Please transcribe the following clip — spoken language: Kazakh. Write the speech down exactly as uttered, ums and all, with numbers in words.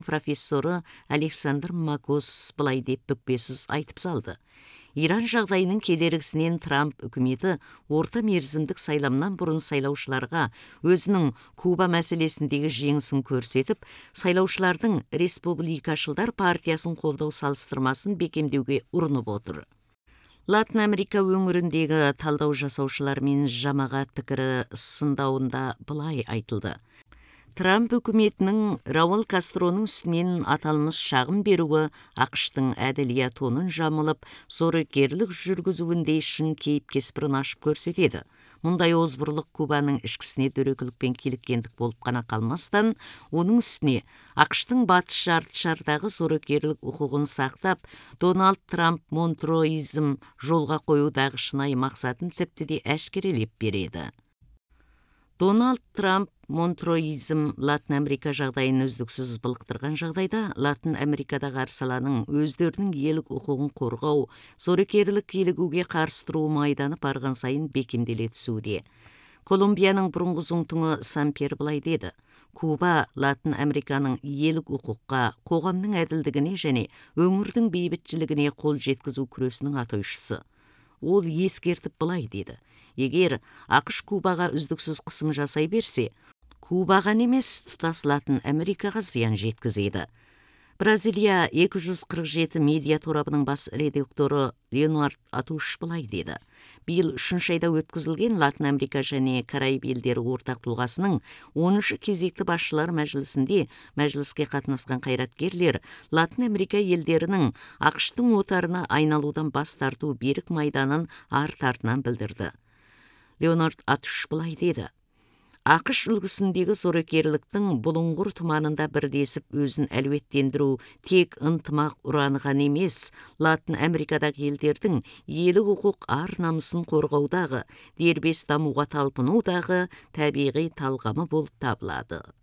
профессоры Александр Макос былай деп бүкпесіз айтып салды. Иран жағдайының кедергісінен Трамп үкіметі орта мерзімдік сайламнан бұрын сайлаушыларға өзінің Куба мәселесіндегі жеңісін көрсетіп, сайлаушылардың республикашылдар партиясын қолдау салыстырмасын бекемдеуге ұрынып отыр. Латын Америка өңіріндегі талдау жасаушылар мен жамағат пікірі сындауында былай айтылды. Трамп үкіметінің Рауль Кастроның үстінен аталмыш шағым беруі ақштың әділия тонын жамылып, зорекерлік жүргізуінде шын кейіп кеспірін ашып көрсетеді. Мұндай озбырлық Кубаның ішкісіне дөрекілікпен киліккендік болып қана қалмастан, оның үстіне ақштың батыс жарты шардағы зорекерлік құқығын сақтап, Дональд Трамп монтроизм жолға қоюдағы шынайы мақсатын тіпті де әшкерелеп береді. Дональд Трамп монтроизм Латын Америка жағдайын үздіксіз былықтырған жағдайда, Латын Америкадағы арсаланың өздерінің елік құқығын қорғау, зорекерлік килігуге қарсы тұру майданы барған сайын бекемделе түсуде. Колумбияның бұрынғы зұңтыңы Сампер былай деді. Куба Латын Американың елік құқыққа, қоғамның әділдігіне және өңірдің бейбітшілігіне қол жеткізу күресінің атойшысы. Ол ескертіп былай деді. Егер ақш Кубаға үздіксіз қысым жасай берсе, Кубаға емес тұтас Латын Америкаға зиян жеткізеді. Бразилия екі жүз қырық жеті медиа торабының бас редакторы Леонард Атуш былай деді. Биыл үшінші айда өткізілген Латын Америка және Караиб елдері ортақ тұлғасының оныншы кезекті басшылар мәжілісінде мәжіліске қатынасқан қайраткерлер Латын Америка елдерінің ақштың отарына айналудан бас тарту берік майданын ар-тартынан білдірді. Леонард Атуш былай деді. ақш үлгісіндегі зорекерліктің бұлыңғыр тұманында бірдесіп өзін әлеуеттендіру тек ынтымақ ұраны ғана емес, Латын Америкадағы елдердің елік құқық ар намысын қорғаудағы, дербес дамуға талпынудағы табиғи талғамы болып табылады.